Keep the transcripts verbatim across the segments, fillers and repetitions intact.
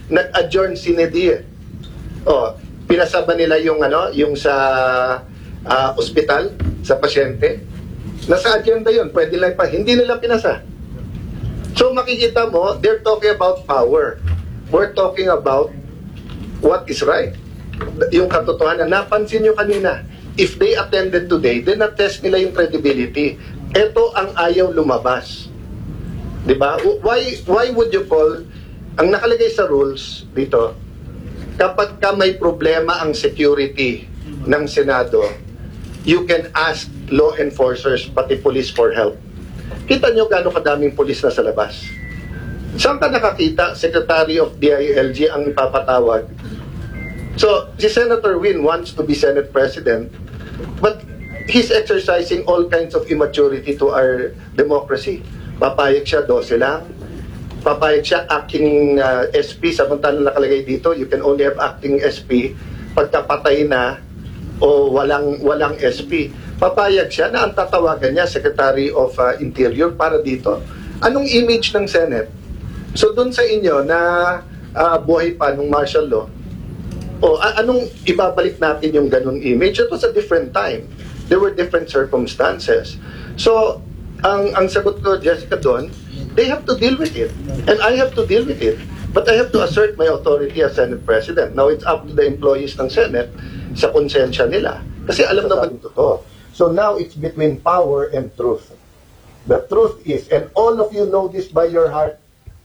nag-adjourn sine die. Oh, pinasaba nila yung ano, yung sa uh, ospital sa pasyente. Nasa agenda yun, pwede lang pa, hindi nila pinasa. So makikita mo, they're talking about power. We're talking about what is right. Yung katotohanan, napansin nyo kanina, if they attended today, then na-test nila yung credibility. Ito ang ayaw lumabas. Diba? Why, why would you call, ang nakalagay sa rules dito, kapag ka may problema ang security ng Senado, you can ask law enforcers, pati police for help. Kita nyo gano'ng kadaming police na sa labas. Saan ka nakakita, Secretary of D I L G ang ipapatawag? So, si Senator Win wants to be Senate President, but he's exercising all kinds of immaturity to our democracy. Papayag siya, dose lang. Papayag siya, acting uh, S P, samantalang nakalagay dito, you can only have acting S P pagkapatay na o walang walang S P. Papayag siya na ang tatawagan niya, Secretary of uh, Interior para dito. Anong image ng Senate? So doon sa inyo na uh, buhay pa nung martial law, o a- anong ibabalik natin yung ganung image? It was a different time. There were different circumstances. So, ang ang sagot ko, Jessica, doon, they have to deal with it. And I have to deal with it. But I have to assert my authority as Senate President. Now, it's up to the employees ng Senate sa konsensya nila. Kasi alam naman ito to. So now, it's between power and truth. The truth is, and all of you know this by your heart,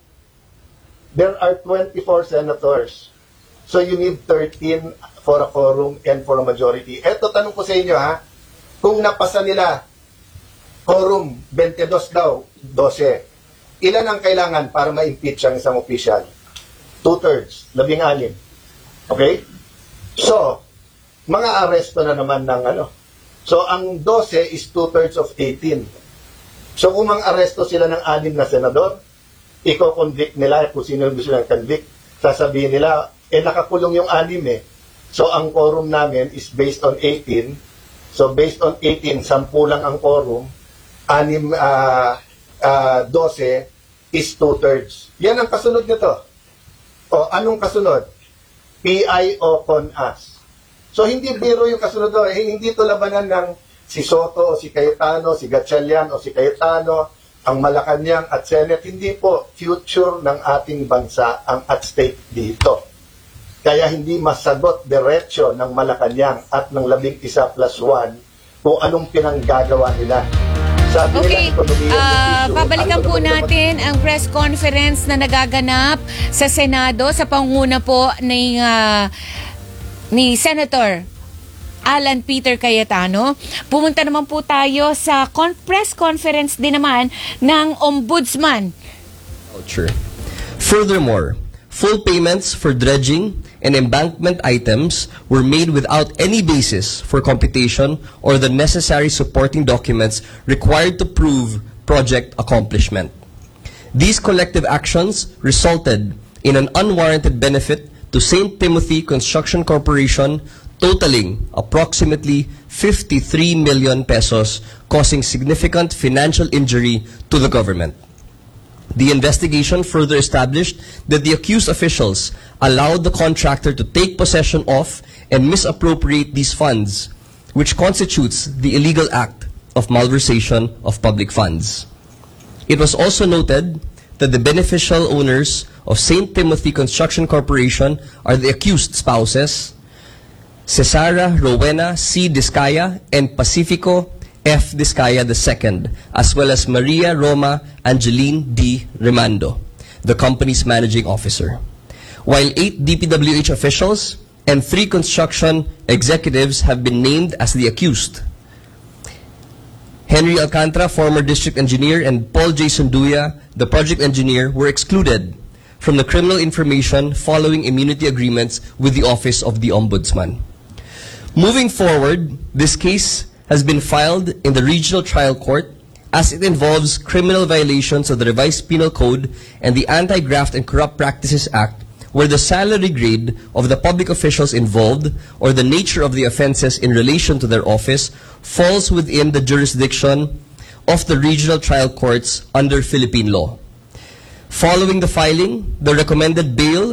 there are twenty-four senators. So you need thirteen for a quorum and for a majority. Eto, tanong ko sa inyo ha, kung napasa nila quorum, twenty-two daw, twelve. Ilan ang kailangan para ma-impeach ang isang opisyal? Two-thirds, labing-anim. Okay? So, mga aresto na naman ng ano. So, ang twelve is two-thirds of eighteen. So, kung mga aresto sila ng anim na senador, i-convict nila kung sino gusto nilang convict. Sasabihin nila, eh nakakulong yung anim eh. So, ang quorum namin is based on eighteen. So, based on eighteen, sampu lang ang quorum. Anim, uh, uh, twelve is two-thirds. Yan ang kasunod nito. O, anong kasunod? P I o con us. So, hindi biro yung kasunod doon. Eh, hindi ito labanan ng si Soto o si Cayetano, si Gatchalian o si Cayetano, ang Malacanang at Senate. Hindi po. Future ng ating bansa ang at stake dito. Kaya hindi masagot diretsyo ng Malacanang at ng labing isa plus one kung anong pinanggagawa nila. Sabi Okay, nila, uh, babalikan po natin ang press conference na nagaganap sa Senado sa pangunguna po ni, uh, ni Senator Alan Peter Cayetano. Pumunta naman po tayo sa con- press conference din naman ng Ombudsman. Furthermore, full payments for dredging and embankment items were made without any basis for computation or the necessary supporting documents required to prove project accomplishment. These collective actions resulted in an unwarranted benefit to Saint Timothy Construction Corporation totaling approximately fifty-three million pesos, causing significant financial injury to the government. The investigation further established that the accused officials allowed the contractor to take possession of and misappropriate these funds, which constitutes the illegal act of malversation of public funds. It was also noted that the beneficial owners of Saint Timothy Construction Corporation are the accused spouses, Cesara Rowena C. Discaya and Pacifico F. Discaya the second, as well as Maria Roma Angeline D. Remando, the company's managing officer. While eight D P W H officials and three construction executives have been named as the accused, Henry Alcantara, former district engineer, and Paul J. Sunduya, the project engineer, were excluded from the criminal information following immunity agreements with the Office of the Ombudsman. Moving forward, this case has been filed in the Regional Trial Court as it involves criminal violations of the Revised Penal Code and the Anti-Graft and Corrupt Practices Act, where the salary grade of the public officials involved or the nature of the offenses in relation to their office falls within the jurisdiction of the regional trial courts under Philippine law. Following the filing, the recommended bail